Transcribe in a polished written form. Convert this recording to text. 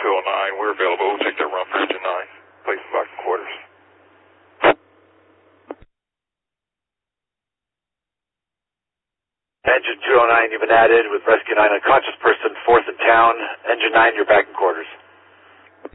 209, we're available. We'll take that run for engine 9. Place him back in quarters. Engine 209, you've been added with Rescue 9 unconscious person, 4th in town. Engine 9, you're back in quarters.